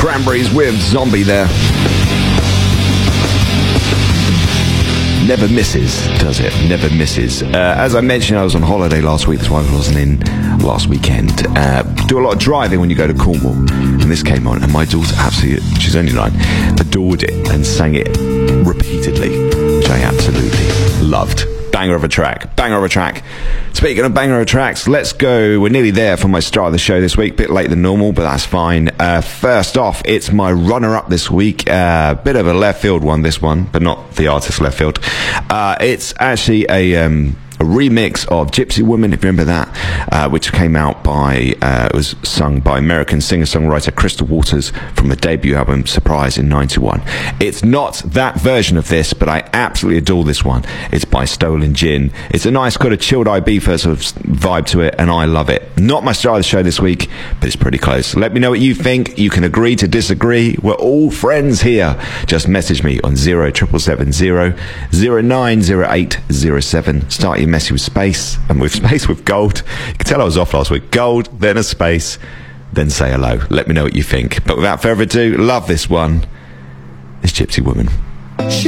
Cranberries with Zombie there. Never misses, does it? Never misses. As I mentioned, I was on holiday last week. That's why I wasn't in last weekend. Do a lot of driving when you go to Cornwall. And this came on, and my daughter absolutely, she's only 9, adored it and sang it repeatedly, which I absolutely loved. Banger of a track. Banger of a track. Speaking of banger of tracks, let's go. We're nearly there for my start of the show this week. Bit late than normal, but that's fine. First off, it's my runner-up this week. Bit of a left field one, this one, but not the artist left field. It's actually a remix of Gypsy Woman, if you remember that, which came out by, it was sung by American singer-songwriter Crystal Waters from the debut album Surprise in 91. It's not that version of this, but I absolutely adore this one. It's by Stolen Gin. It's a nice kind of chilled Ibiza sort of vibe to it, and I love it. Not my start of the show this week, but it's pretty close. Let me know what you think. You can agree to disagree. We're all friends here. Just message me on 07770 090807. Start your message with space, and with space with gold. You can tell I was off last week. Gold, then a space, then say hello. Let me know what you think. But without further ado, love this one. It's Gypsy Woman.